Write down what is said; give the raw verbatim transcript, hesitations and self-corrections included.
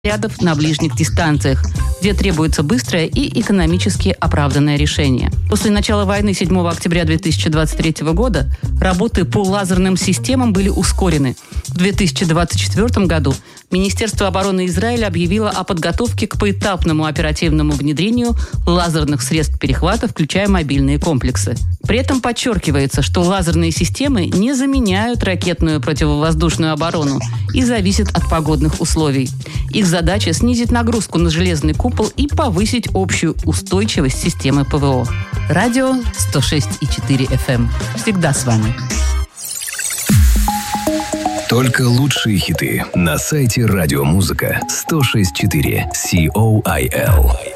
рядов на ближних дистанциях, где требуется быстрое и экономически оправданное решение. После начала войны седьмого октября две тысячи двадцать третьего года работы по лазерным системам были ускорены. В две тысячи двадцать четвёртом году Министерство обороны Израиля объявило о подготовке к поэтапному оперативному внедрению лазерных средств перехвата, включая мобильные комплексы. При этом подчеркивается, что лазерные системы не заменяют ракетную противовоздушную оборону и зависят от погодных условий. Их задача – снизить нагрузку на железный купол и повысить общую устойчивость системы ПВО. Радио сто шесть и четыре эф эм. Всегда с вами. Только лучшие хиты на сайте радиомузыка сто шесть и четыре точка ком.